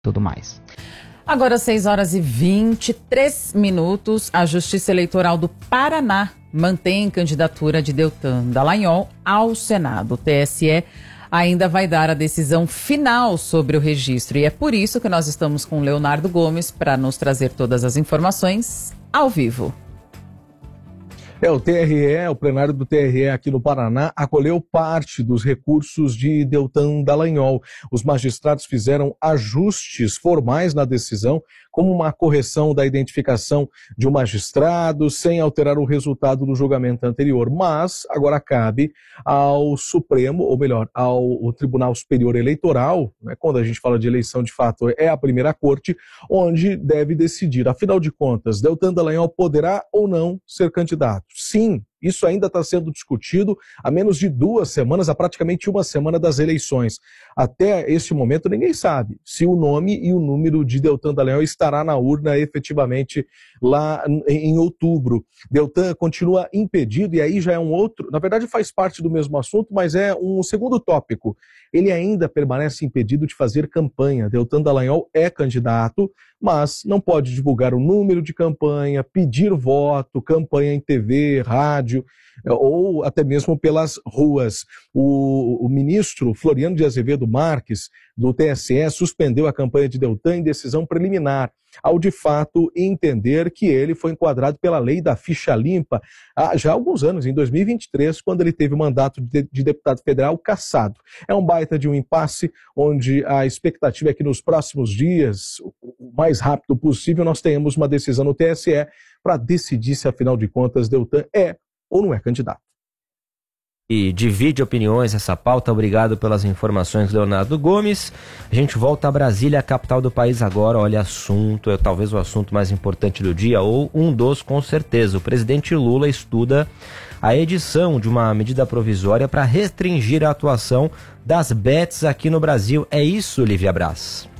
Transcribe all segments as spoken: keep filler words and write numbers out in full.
tudo mais. Agora, seis horas e vinte e três minutos, a Justiça Eleitoral do Paraná mantém candidatura de Deltan Dallagnol ao Senado. O T S E ainda vai dar a decisão final sobre o registro e é por isso que nós estamos com o Leonardo Gomes para nos trazer todas as informações ao vivo. É, o T R E, o plenário do T R E aqui no Paraná, acolheu parte dos recursos de Deltan Dallagnol. Os magistrados fizeram ajustes formais na decisão, como uma correção da identificação de um magistrado, sem alterar o resultado do julgamento anterior. Mas agora cabe ao Supremo, ou melhor, ao, ao Tribunal Superior Eleitoral, né, quando a gente fala de eleição de fato, é a primeira corte, onde deve decidir. Afinal de contas, Deltan Dallagnol poderá ou não ser candidato? Sim, isso ainda está sendo discutido há menos de duas semanas, há praticamente uma semana das eleições. Até este momento ninguém sabe se o nome e o número de Deltan Dallagnol estará na urna efetivamente lá em outubro. Deltan continua impedido e aí já é um outro, na verdade faz parte do mesmo assunto, mas é um segundo tópico. Ele ainda permanece impedido de fazer campanha. Deltan Dallagnol é candidato, mas não pode divulgar o número de campanha, pedir voto, campanha em T V, rádio, ou até mesmo pelas ruas. O, o ministro Floriano de Azevedo Marques, do T S E, suspendeu a campanha de Deltan em decisão preliminar, ao de fato entender que ele foi enquadrado pela lei da ficha limpa há já há alguns anos, em dois mil e vinte e três, quando ele teve o mandato de, de deputado federal cassado. É um baita de um impasse, onde a expectativa é que nos próximos dias, o mais rápido possível, nós tenhamos uma decisão no T S E para decidir se, afinal de contas, Deltan é ou não é candidato. E divide opiniões essa pauta. Obrigado pelas informações, Leonardo Gomes. A gente volta a Brasília, a capital do país agora. Olha, assunto, é talvez o assunto mais importante do dia, ou um dos, com certeza. O presidente Lula estuda a edição de uma medida provisória para restringir a atuação das bets aqui no Brasil. É isso, Lívia Braz?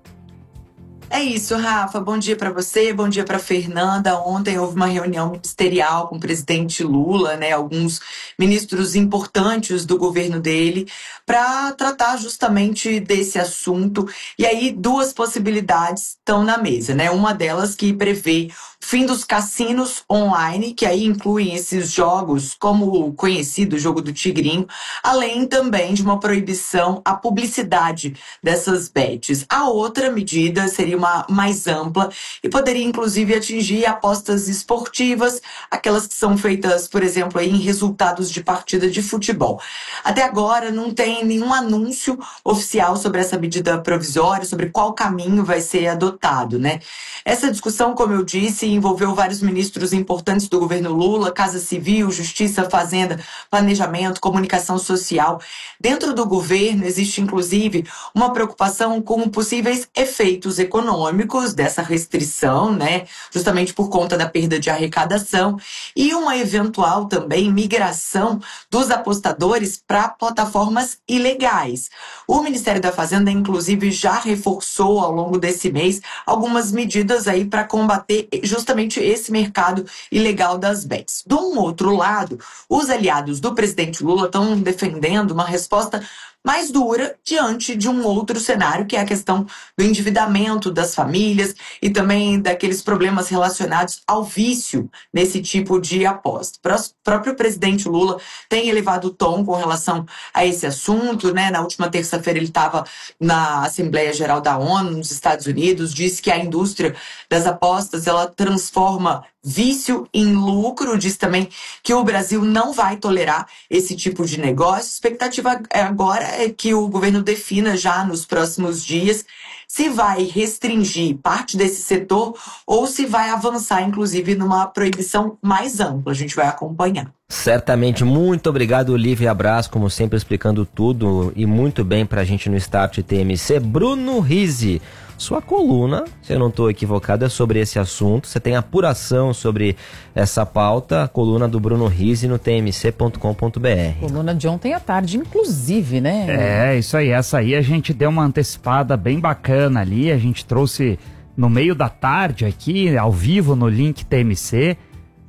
É isso, Rafa. Bom dia para você, bom dia para Fernanda. Ontem houve uma reunião ministerial com o presidente Lula, né, alguns ministros importantes do governo dele, para tratar justamente desse assunto. E aí duas possibilidades estão na mesa, né? Uma delas que prevê o fim dos cassinos online, que aí incluem esses jogos como o conhecido jogo do Tigrinho, além também de uma proibição à publicidade dessas bets. A outra medida seria uma mais ampla e poderia inclusive atingir apostas esportivas, aquelas que são feitas, por exemplo, aí, em resultados de partida de futebol. Até agora não tem nenhum anúncio oficial sobre essa medida provisória, sobre qual caminho vai ser adotado, né? Essa discussão, como eu disse, envolveu vários ministros importantes do governo Lula, Casa Civil, Justiça, Fazenda, Planejamento, Comunicação Social. Dentro do governo existe inclusive uma preocupação com possíveis efeitos econômicos econômicos dessa restrição, né, justamente por conta da perda de arrecadação e uma eventual também migração dos apostadores para plataformas ilegais. O Ministério da Fazenda, inclusive, já reforçou ao longo desse mês algumas medidas aí para combater justamente esse mercado ilegal das bets. Do um outro lado, os aliados do presidente Lula estão defendendo uma resposta mais dura diante de um outro cenário, que é a questão do endividamento das famílias e também daqueles problemas relacionados ao vício nesse tipo de aposta. O próprio presidente Lula tem elevado o tom com relação a esse assunto, né? Na última terça-feira ele estava na Assembleia Geral da ONU, nos Estados Unidos, disse que a indústria das apostas, ela transforma vício em lucro, diz também que o Brasil não vai tolerar esse tipo de negócio. A expectativa agora é que o governo defina já nos próximos dias se vai restringir parte desse setor ou se vai avançar, inclusive, numa proibição mais ampla. A gente vai acompanhar. Certamente. Muito obrigado, Lívia Braz, como sempre, explicando tudo e muito bem pra gente no Start T M C. Bruno Rizzi, sua coluna, se eu não estou equivocado, é sobre esse assunto. Você tem apuração sobre essa pauta, a coluna do Bruno Rizzi no t m c ponto com ponto b r. Coluna de ontem à tarde, inclusive, né? É, isso aí. Essa aí a gente deu uma antecipada bem bacana ali. A gente trouxe no meio da tarde aqui, ao vivo, no link T M C.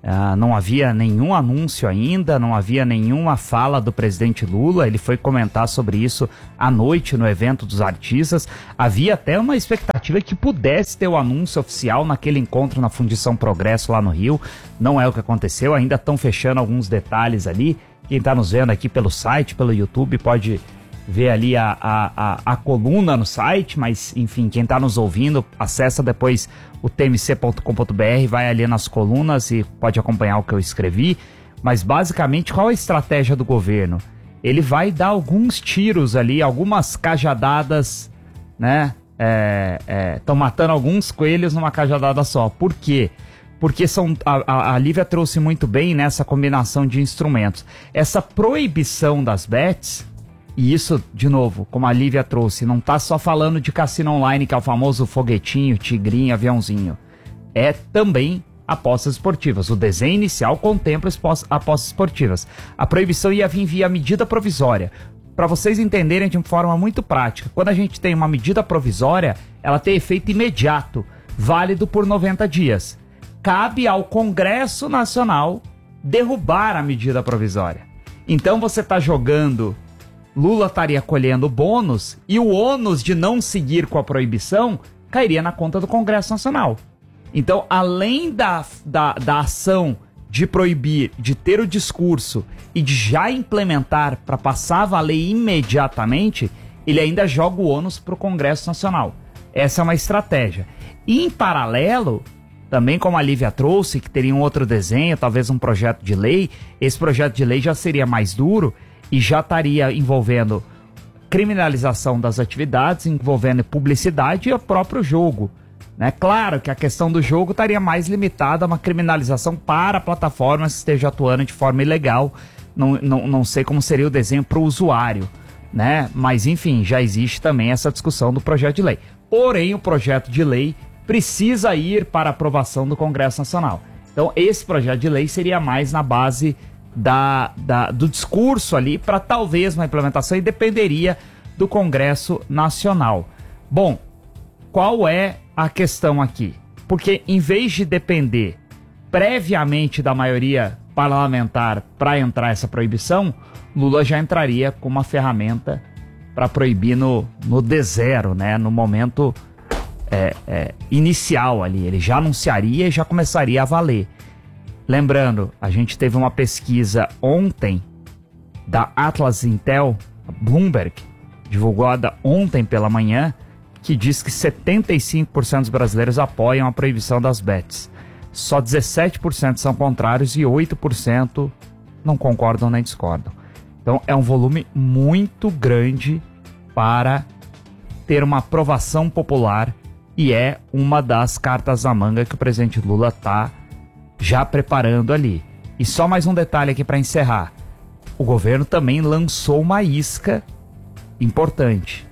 Uh, não havia nenhum anúncio ainda, não havia nenhuma fala do presidente Lula. Ele foi comentar sobre isso à noite no evento dos artistas. Havia até uma expectativa que pudesse ter o anúncio oficial naquele encontro na Fundição Progresso lá no Rio. Não é o que aconteceu, ainda estão fechando alguns detalhes ali. Quem está nos vendo aqui pelo site, pelo YouTube, pode ver ali a, a, a, a coluna no site, mas enfim, quem está nos ouvindo, acessa depois o t m c ponto com ponto b r, vai ali nas colunas e pode acompanhar o que eu escrevi. Mas basicamente, qual é a estratégia do governo? Ele vai dar alguns tiros ali, algumas cajadadas, né? Estão é, é, matando alguns coelhos numa cajadada só. Por quê? Porque são, a, a Lívia trouxe muito bem nessa combinação de instrumentos. Essa proibição das bets, e isso, de novo, como a Lívia trouxe, não tá só falando de cassino online, que é o famoso foguetinho, tigrinho, aviãozinho. É também apostas esportivas. O desenho inicial contempla apostas esportivas. A proibição ia vir via medida provisória. Para vocês entenderem de uma forma muito prática, quando a gente tem uma medida provisória, ela tem efeito imediato, válido por noventa dias. Cabe ao Congresso Nacional derrubar a medida provisória. Então você está jogando... Lula estaria colhendo bônus e o ônus de não seguir com a proibição cairia na conta do Congresso Nacional. Então, além da, da, da ação de proibir, de ter o discurso e de já implementar para passar a valer imediatamente, ele ainda joga o ônus para o Congresso Nacional. Essa é uma estratégia. E, em paralelo, também como a Lívia trouxe, que teria um outro desenho, talvez um projeto de lei, esse projeto de lei já seria mais duro e já estaria envolvendo criminalização das atividades, envolvendo publicidade e o próprio jogo. Né? Claro que a questão do jogo estaria mais limitada a uma criminalização para plataformas que estejam atuando de forma ilegal. Não, não, não sei como seria o desenho para o usuário, né? Mas enfim, já existe também essa discussão do projeto de lei. Porém, o projeto de lei precisa ir para aprovação do Congresso Nacional. Então, esse projeto de lei seria mais na base da, da, do discurso ali para talvez uma implementação e dependeria do Congresso Nacional. Bom, qual é a questão aqui? Porque em vez de depender previamente da maioria parlamentar para entrar essa proibição, Lula já entraria com uma ferramenta para proibir no, no D zero, né? No momento é, é, inicial ali. Ele já anunciaria e já começaria a valer. Lembrando, a gente teve uma pesquisa ontem da Atlas Intel, Bloomberg, divulgada ontem pela manhã, que diz que setenta e cinco por cento dos brasileiros apoiam a proibição das bets. Só dezessete por cento são contrários e oito por cento não concordam nem discordam. Então é um volume muito grande para ter uma aprovação popular e é uma das cartas na manga que o presidente Lula está já preparando ali. E só mais um detalhe aqui para encerrar. O governo também lançou uma isca importante.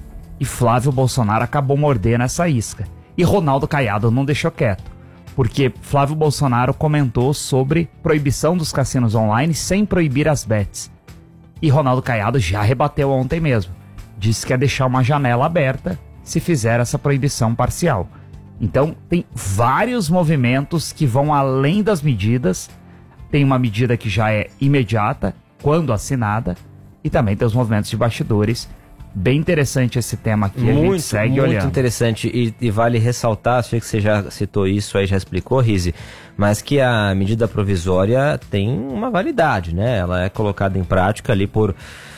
E Flávio Bolsonaro acabou mordendo essa isca. E Ronaldo Caiado não deixou quieto. Porque Flávio Bolsonaro comentou sobre proibição dos cassinos online sem proibir as bets. E Ronaldo Caiado já rebateu ontem mesmo. Disse que ia deixar uma janela aberta se fizer essa proibição parcial. Então tem vários movimentos que vão além das medidas. Tem uma medida que já é imediata, quando assinada. E também tem os movimentos de bastidores. Bem interessante esse tema aqui, muito, a gente segue muito olhando. Muito interessante e, e vale ressaltar, sei que você já citou isso aí, já explicou, Rizzi, mas que a medida provisória tem uma validade, né? Ela é colocada em prática ali por,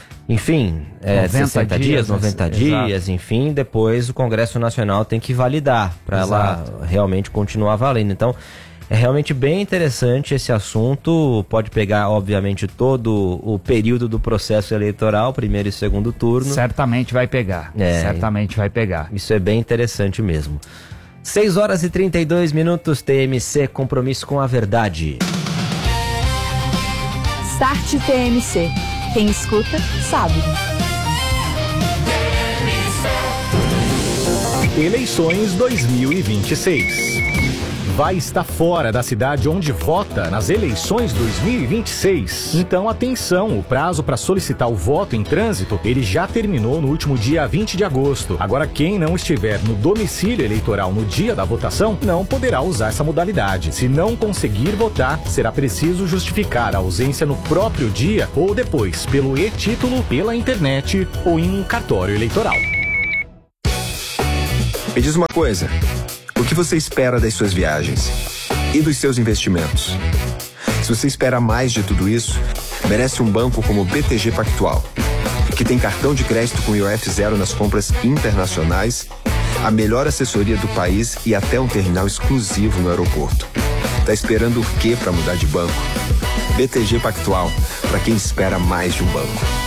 enfim, é, sessenta dias, noventa dias, enfim, depois o Congresso Nacional tem que validar para ela realmente continuar valendo. Então, é realmente bem interessante esse assunto, pode pegar, obviamente, todo o período do processo eleitoral, primeiro e segundo turno. Certamente vai pegar, é, certamente vai pegar. Isso é bem interessante mesmo. seis horas e trinta e dois minutos, T M C, compromisso com a verdade. Start T M C, quem escuta, sabe. Eleições dois mil e vinte e seis. vai estar fora da cidade onde vota nas eleições dois mil e vinte e seis. Então, atenção, o prazo para solicitar o voto em trânsito, ele já terminou no último dia vinte de agosto. Agora, quem não estiver no domicílio eleitoral no dia da votação, não poderá usar essa modalidade. Se não conseguir votar, será preciso justificar a ausência no próprio dia ou depois, pelo e-título, pela internet ou em um cartório eleitoral. Me diz uma coisa, o que você espera das suas viagens e dos seus investimentos? Se você espera mais de tudo isso, merece um banco como o B T G Pactual, que tem cartão de crédito com I O F zero nas compras internacionais, a melhor assessoria do país e até um terminal exclusivo no aeroporto. Tá esperando o quê para mudar de banco? B T G Pactual, para quem espera mais de um banco.